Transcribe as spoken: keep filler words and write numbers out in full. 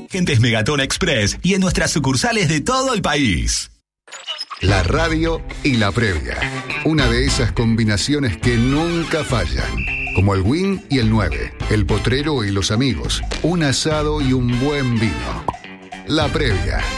Gentes Megatón Express y en nuestras sucursales de todo el país. La radio y la previa. Una de esas combinaciones que nunca fallan. Como el Win y el nueve, el potrero y los amigos, un asado y un buen vino. La previa.